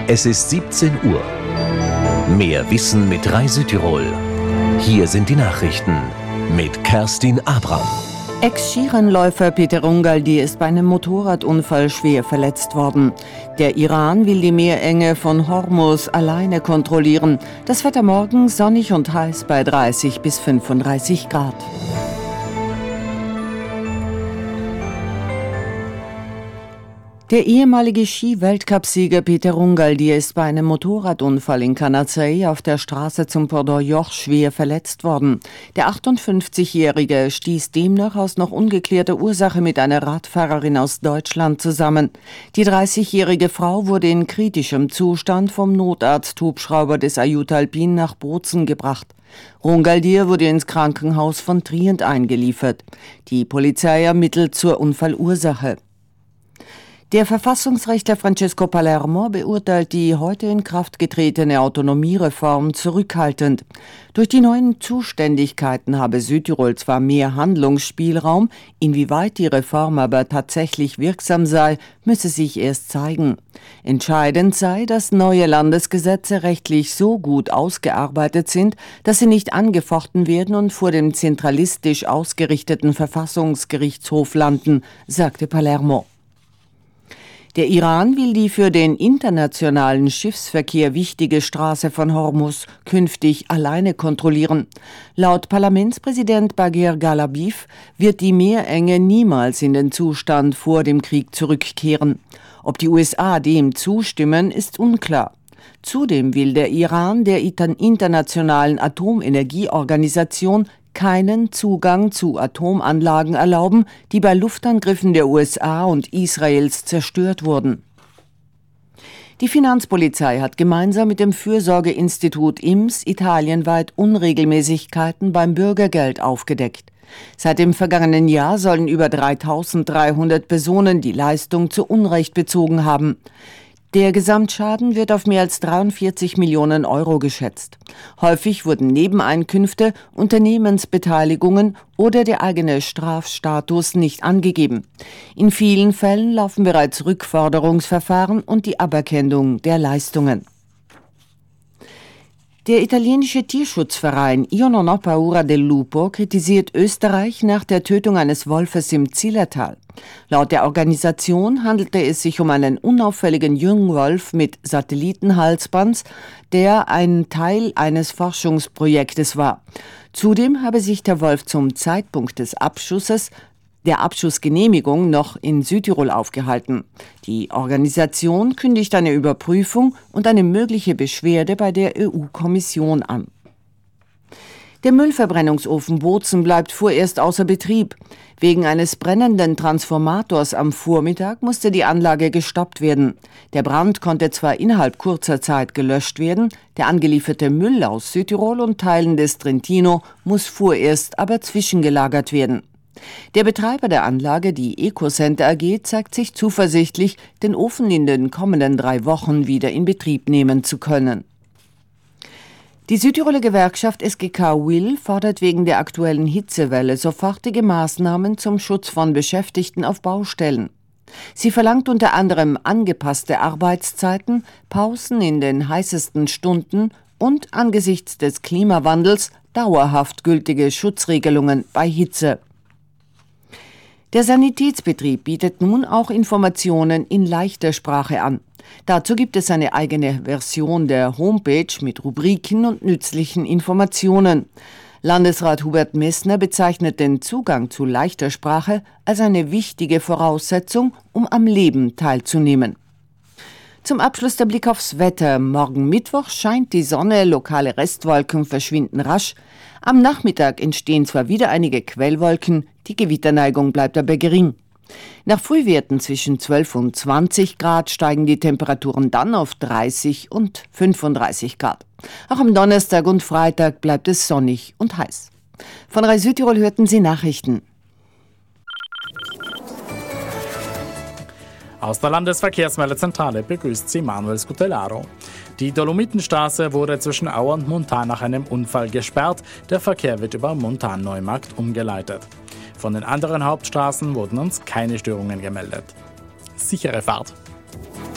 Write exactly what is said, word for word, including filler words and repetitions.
Es ist siebzehn Uhr. Mehr Wissen mit Rai Südtirol. Hier sind die Nachrichten mit Kerstin Abram. Ex-Skirennläufer Peter Rungaldi ist bei einem Motorradunfall schwer verletzt worden. Der Iran will die Meerenge von Hormuz alleine kontrollieren. Das Wetter morgen sonnig und heiß bei dreißig bis fünfunddreißig Grad. Der ehemalige Ski-Weltcupsieger Peter Rungaldi ist bei einem Motorradunfall in Canazei auf der Straße zum Port d'Orioch schwer verletzt worden. Der achtundfünfzigjährige stieß demnach aus noch ungeklärter Ursache mit einer Radfahrerin aus Deutschland zusammen. Die dreißigjährige Frau wurde in kritischem Zustand vom Notarzt-Hubschrauber des Ajout Alpine nach Bozen gebracht. Rungaldi wurde ins Krankenhaus von Trient eingeliefert. Die Polizei ermittelt zur Unfallursache. Der Verfassungsrechtler Francesco Palermo beurteilt die heute in Kraft getretene Autonomiereform zurückhaltend. Durch die neuen Zuständigkeiten habe Südtirol zwar mehr Handlungsspielraum, inwieweit die Reform aber tatsächlich wirksam sei, müsse sich erst zeigen. Entscheidend sei, dass neue Landesgesetze rechtlich so gut ausgearbeitet sind, dass sie nicht angefochten werden und vor dem zentralistisch ausgerichteten Verfassungsgerichtshof landen, sagte Palermo. Der Iran will die für den internationalen Schiffsverkehr wichtige Straße von Hormuz künftig alleine kontrollieren. Laut Parlamentspräsident Bagher Ghalibaf wird die Meerenge niemals in den Zustand vor dem Krieg zurückkehren. Ob die U S A dem zustimmen, ist unklar. Zudem will der Iran der Internationalen Atomenergieorganisation keinen Zugang zu Atomanlagen erlauben, die bei Luftangriffen der U S A und Israels zerstört wurden. Die Finanzpolizei hat gemeinsam mit dem Fürsorgeinstitut I M S italienweit Unregelmäßigkeiten beim Bürgergeld aufgedeckt. Seit dem vergangenen Jahr sollen über dreitausenddreihundert Personen die Leistung zu Unrecht bezogen haben. Der Gesamtschaden wird auf mehr als dreiundvierzig Millionen Euro geschätzt. Häufig wurden Nebeneinkünfte, Unternehmensbeteiligungen oder der eigene Strafstatus nicht angegeben. In vielen Fällen laufen bereits Rückforderungsverfahren und die Aberkennung der Leistungen. Der italienische Tierschutzverein Io non ho paura del lupo kritisiert Österreich nach der Tötung eines Wolfes im Zillertal. Laut der Organisation handelte es sich um einen unauffälligen Jungwolf mit Satellitenhalsband, der ein Teil eines Forschungsprojektes war. Zudem habe sich der Wolf zum Zeitpunkt des Abschusses der Abschussgenehmigung noch in Südtirol aufgehalten. Die Organisation kündigt eine Überprüfung und eine mögliche Beschwerde bei der E U-Kommission an. Der Müllverbrennungsofen Bozen bleibt vorerst außer Betrieb. Wegen eines brennenden Transformators am Vormittag musste die Anlage gestoppt werden. Der Brand konnte zwar innerhalb kurzer Zeit gelöscht werden, der angelieferte Müll aus Südtirol und Teilen des Trentino muss vorerst aber zwischengelagert werden. Der Betreiber der Anlage, die Ecocenter A G, zeigt sich zuversichtlich, den Ofen in den kommenden drei Wochen wieder in Betrieb nehmen zu können. Die Südtiroler Gewerkschaft S G K Will fordert wegen der aktuellen Hitzewelle sofortige Maßnahmen zum Schutz von Beschäftigten auf Baustellen. Sie verlangt unter anderem angepasste Arbeitszeiten, Pausen in den heißesten Stunden und angesichts des Klimawandels dauerhaft gültige Schutzregelungen bei Hitze. Der Sanitätsbetrieb bietet nun auch Informationen in leichter Sprache an. Dazu gibt es eine eigene Version der Homepage mit Rubriken und nützlichen Informationen. Landesrat Hubert Messner bezeichnet den Zugang zu leichter Sprache als eine wichtige Voraussetzung, um am Leben teilzunehmen. Zum Abschluss der Blick aufs Wetter. Morgen Mittwoch scheint die Sonne, lokale Restwolken verschwinden rasch. Am Nachmittag entstehen zwar wieder einige Quellwolken, die Gewitterneigung bleibt aber gering. Nach Frühwerten zwischen zwölf und zwanzig Grad steigen die Temperaturen dann auf dreißig und fünfunddreißig Grad. Auch am Donnerstag und Freitag bleibt es sonnig und heiß. Von Rai Südtirol hörten Sie Nachrichten. Aus der Landesverkehrsmeldezentrale begrüßt Sie Manuel Scutellaro. Die Dolomitenstraße wurde zwischen Auer und Montan nach einem Unfall gesperrt. Der Verkehr wird über Montan-Neumarkt umgeleitet. Von den anderen Hauptstraßen wurden uns keine Störungen gemeldet. Sichere Fahrt!